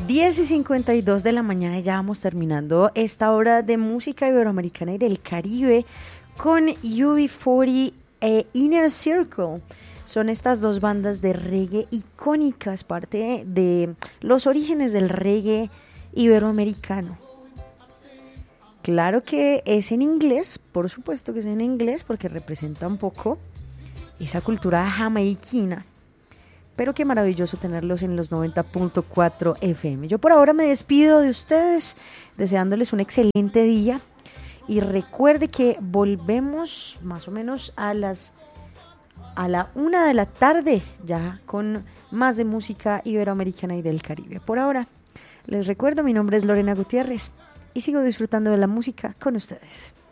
10:52 de la mañana, ya vamos terminando esta hora de música iberoamericana y del Caribe con UB40 e Inner Circle. Son estas dos bandas de reggae icónicas, parte de los orígenes del reggae iberoamericano. Claro que es en inglés, por supuesto que es en inglés, porque representa un poco esa cultura jamaiquina. Pero qué maravilloso tenerlos en los 90.4 FM. Yo por ahora me despido de ustedes, deseándoles un excelente día. Y recuerde que volvemos más o menos a la 1 de la tarde, ya con más de música iberoamericana y del Caribe. Por ahora, les recuerdo, mi nombre es Lorena Gutiérrez y sigo disfrutando de la música con ustedes.